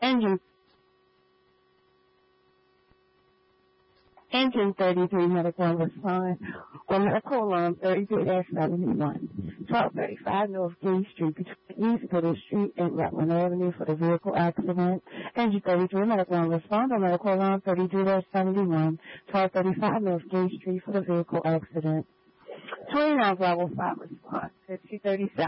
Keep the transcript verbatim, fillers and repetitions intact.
Engine Engine thirty-three, medical response on medical alarm thirty-three dash seventy-one. twelve thirty-five North Gay Street between East Village Street and Rutland Avenue for the vehicle accident. Engine thirty-three, medical response on medical alarm thirty-three dash seventy-one. twelve thirty-five North Gay Street for the vehicle accident. twenty-nine Bravo five response, fifty thirty-seven.